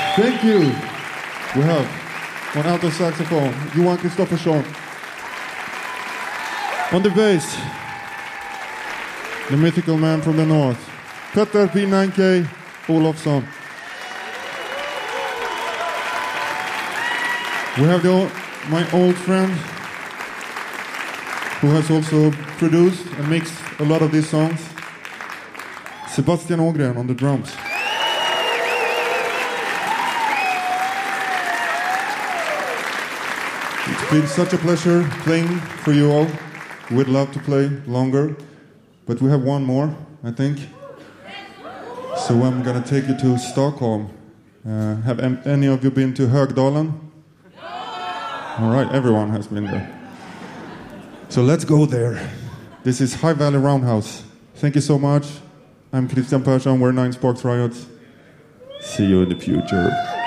Thank you. We have on alto saxophone, Johan Kristoffersson. On the bass, the mythical man from the north, Petter P9K Olofsson. We have my old friend who has also produced and mixed a lot of these songs, Sebastian Ågren on the drums. It's been such a pleasure playing for you all. We'd love to play longer, but we have one more, I think. So I'm gonna take you to Stockholm. Have any of you been to Högdalen? All right, everyone has been there. So let's go there. This is High Valley Roundhouse. Thank you so much. I'm Christian Persson, we're Nine Sparks Riots. See you in the future.